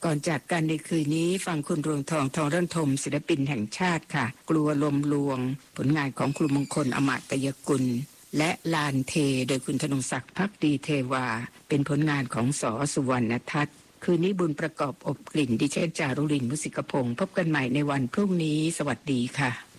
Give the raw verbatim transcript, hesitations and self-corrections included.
ก่อนจากกันในคืนนี้ฟังคุณรวงทองทองร่นทมศิลปินแห่งชาติค่ะกลัวลมลวงผลงานของครูมงคลอมตยกุลและลานเทโดยคุณธนงศักดิ์ภักดีเทวาเป็นผลงานของสอสุวรรณทัศน์คืนนี้บุญประกอบอบกลิ่นดิเชษจารุรินทร์มุสิกพงศ์พบกันใหม่ในวันพรุ่งนี้สวัสดีค่ะ